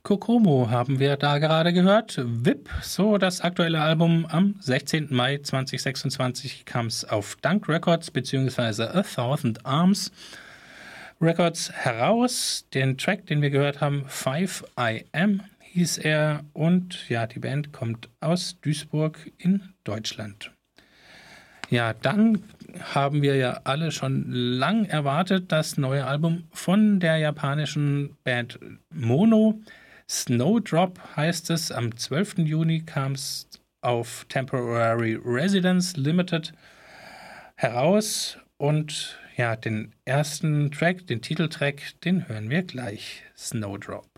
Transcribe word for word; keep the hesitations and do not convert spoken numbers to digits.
Kokomo haben wir da gerade gehört. V I P, so das aktuelle Album. Am sechzehnten Mai zweitausendsechsundzwanzig kam es auf Dunk Records bzw. A Thousand Arms Records heraus. Den Track, den wir gehört haben, five I am hieß er. Und ja, die Band kommt aus Duisburg in Deutschland. Ja, dann haben wir ja alle schon lang erwartet, das neue Album von der japanischen Band Mono. Snowdrop heißt es. Am zwölften Juni kam es auf Temporary Residence Limited heraus. Und ja, den ersten Track, den Titeltrack, den hören wir gleich. Snowdrop.